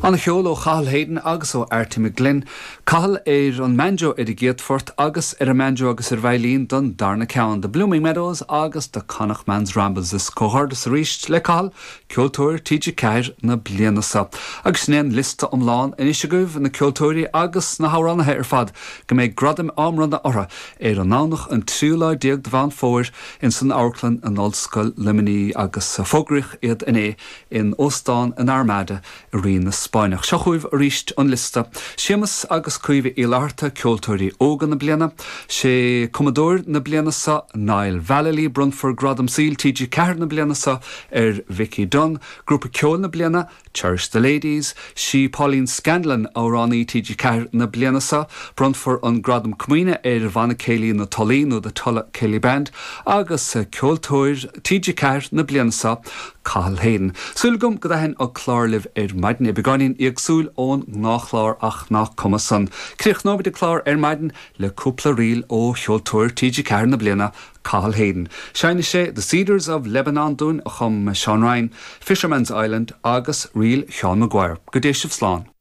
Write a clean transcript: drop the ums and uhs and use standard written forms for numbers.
An cheol ó Cathal Hayden agus ó Artie Glynn, Cathal an manjo i Gatefoort agus a manjo agus bhailín don Darna Cowan, the Blooming Meadows agus the Connacht Man's Rambles is cohordas richt le Cathal, ceoltóir TG Cair na blianasa. Agus néan lista omláin in isiguh na ceoltóirí agus na háránathe fad go méid gradam amranna ora an nánach an triúlá diag de bhain fóir in san Aurclan an Oldschool Limini agus fógrich iad in Óstán an Armada a rion Spáinach. Seachuibh a ríist an lista. Séamas agus cuimh éilearta ceoltóirí ógan na bliana, sé Commodore na bliana sa Niall Valley, Brunford Gradam Seal, TG Cairn na bliana sa Vicky Dunn, grúpa ceol na bliana, Church the Ladies, sí Pauline Scanlon áránnaí TG Cairn na bliana sa, Brunford an Gradam Cuimhne Vanna Cayley na Tolín ó the Tulla Cayley Band, agus ceoltóir TG Cairn na bliana sa Cathal Hayden. Súlgum go hen ó chlárliv maidin beganin iagsúl ón nachlár ach nach commasan. Crich nóbid chlár maidin le cúpla riil ó cheoltóir TG Cairn na bliana Cathal Hayden. Shine sé The Cedars of Lebanon dún a chum Sean Ryan, Fisherman's Island agus riil Sean Maguire. Godéisih slán.